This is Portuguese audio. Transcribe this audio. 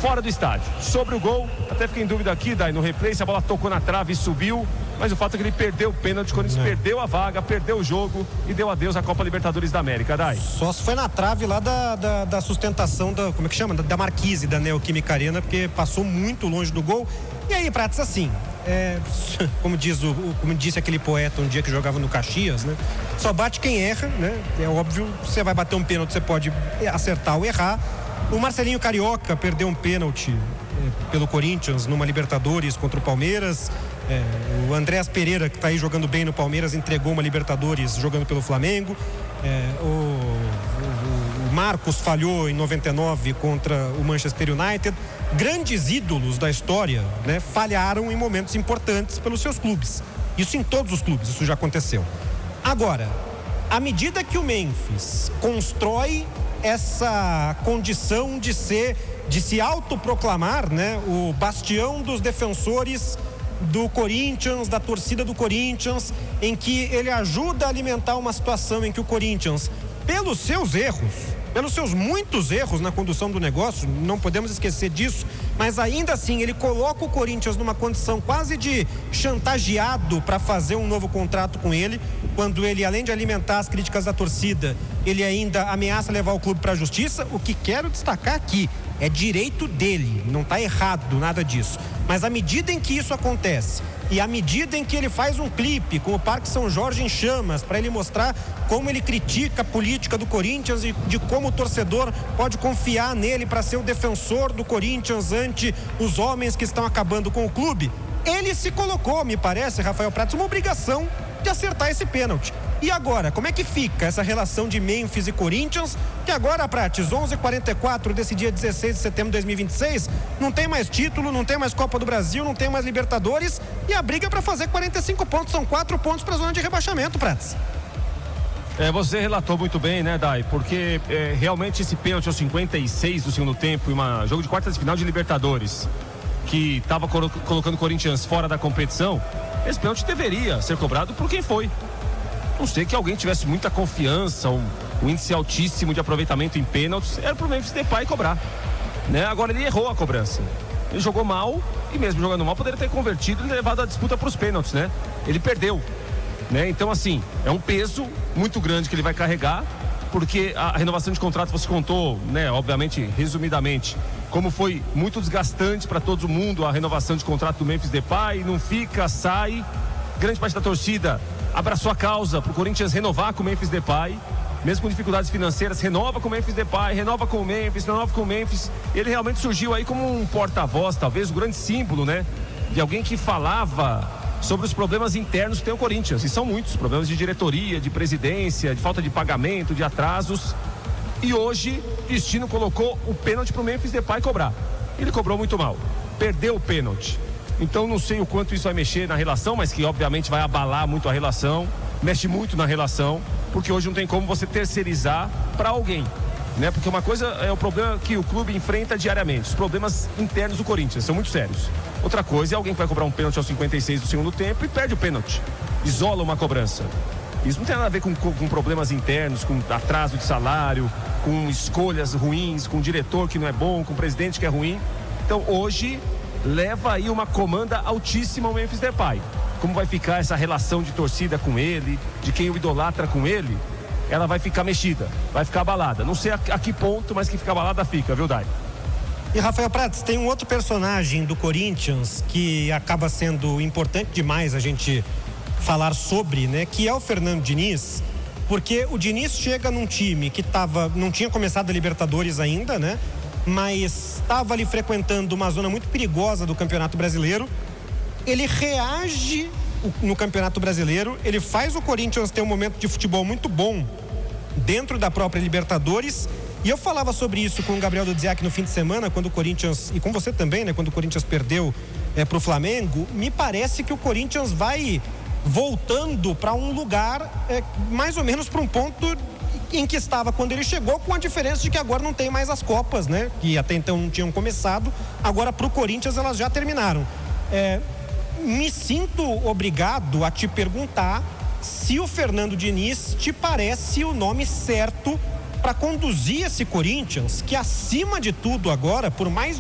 fora do estádio. Sobre o gol, até fiquei em dúvida aqui, Dai, no replay, se a bola tocou na trave e subiu, mas o fato é que ele perdeu o pênalti, quando ele perdeu a vaga, perdeu o jogo e deu adeus à Copa Libertadores da América, Dai. Só se foi na trave lá da sustentação como é que chama? Da marquise da Neoquímica Arena, porque passou muito longe do gol. E aí, Prates, assim, como disse aquele poeta um dia que jogava no Caxias, né? Só bate quem erra, né? É óbvio, você vai bater um pênalti, você pode acertar ou errar. O Marcelinho Carioca perdeu um pênalti pelo Corinthians numa Libertadores contra o Palmeiras. O Andréas Pereira, que está aí jogando bem no Palmeiras, entregou uma Libertadores jogando pelo Flamengo. O Marcos falhou em 99 contra o Manchester United. Grandes ídolos da história, né, falharam em momentos importantes pelos seus clubes. Isso em todos os clubes, isso já aconteceu. Agora, à medida que o Memphis constrói essa condição de se autoproclamar, né, o bastião dos defensores do Corinthians, da torcida do Corinthians, em que ele ajuda a alimentar uma situação em que o Corinthians, pelos seus muitos erros na condução do negócio, não podemos esquecer disso, mas ainda assim ele coloca o Corinthians numa condição quase de chantageado para fazer um novo contrato com ele, quando ele, além de alimentar as críticas da torcida, ele ainda ameaça levar o clube para a justiça. O que quero destacar aqui é direito dele, não está errado nada disso, mas à medida em que isso acontece e à medida em que ele faz um clipe com o Parque São Jorge em chamas para ele mostrar como ele critica a política do Corinthians e de como o torcedor pode confiar nele para ser o defensor do Corinthians ante os homens que estão acabando com o clube, ele se colocou, me parece, Rafael Prates, uma obrigação de acertar esse pênalti. E agora, como é que fica essa relação de Memphis e Corinthians, que agora, Prates, 11h44 desse dia 16 de setembro de 2026, não tem mais título, não tem mais Copa do Brasil, não tem mais Libertadores, e a briga para fazer 45 pontos, são 4 pontos para a zona de rebaixamento, Prates. Você relatou muito bem, né, Dai? Porque realmente esse pênalti aos 56 do segundo tempo, em um jogo de quartas de final de Libertadores, que estava colocando o Corinthians fora da competição, esse pênalti deveria ser cobrado por quem foi. Não sei que alguém tivesse muita confiança, um índice altíssimo de aproveitamento em pênaltis, era pro Memphis Depay cobrar, né? Agora ele errou a cobrança, ele jogou mal, e mesmo jogando mal poderia ter convertido e levado a disputa para os pênaltis, né? Ele perdeu, né? Então, assim, é um peso muito grande que ele vai carregar, porque a renovação de contrato, você contou, né, obviamente, resumidamente, como foi muito desgastante para todo mundo a renovação de contrato do Memphis Depay, não fica, sai. Grande parte da torcida abraçou a causa para o Corinthians renovar com o Memphis Depay, mesmo com dificuldades financeiras, renova com o Memphis Depay, renova com o Memphis. Ele realmente surgiu aí como um porta-voz, talvez um grande símbolo, né, de alguém que falava sobre os problemas internos que tem o Corinthians, e são muitos, problemas de diretoria, de presidência, de falta de pagamento, de atrasos. E hoje o destino colocou o pênalti para o Memphis Depay cobrar. Ele cobrou muito mal, perdeu o pênalti. Então não sei o quanto isso vai mexer na relação, mas que obviamente vai abalar muito a relação, mexe muito na relação, porque hoje não tem como você terceirizar para alguém, né? Porque uma coisa é o problema que o clube enfrenta diariamente, os problemas internos do Corinthians são muito sérios. Outra coisa é alguém que vai cobrar um pênalti aos 56 do segundo tempo e perde o pênalti, isola uma cobrança. Isso não tem nada a ver com problemas internos, com atraso de salário, com escolhas ruins, com diretor que não é bom, com presidente que é ruim. Então hoje leva aí uma comanda altíssima ao Memphis Depay. Como vai ficar essa relação de torcida com ele, de quem o idolatra com ele, ela vai ficar mexida, vai ficar abalada. Não sei a que ponto, mas que fica abalada fica, viu, Dai? E Rafael Prates, tem um outro personagem do Corinthians que acaba sendo importante demais a gente falar sobre, né? Que é o Fernando Diniz, porque o Diniz chega num time que não tinha começado a Libertadores ainda, né? Mas estava ali frequentando uma zona muito perigosa do Campeonato Brasileiro. Ele reage no Campeonato Brasileiro, ele faz o Corinthians ter um momento de futebol muito bom dentro da própria Libertadores. E eu falava sobre isso com o Gabriel Dudziak no fim de semana, quando o Corinthians, e com você também, né, quando o Corinthians perdeu para o Flamengo. Me parece que o Corinthians vai voltando para um lugar mais ou menos para um ponto em que estava quando ele chegou, com a diferença de que agora não tem mais as Copas, né, que até então não tinham começado. Agora para o Corinthians elas já terminaram. Me sinto obrigado a te perguntar se o Fernando Diniz te parece o nome certo para conduzir esse Corinthians, que acima de tudo agora, por mais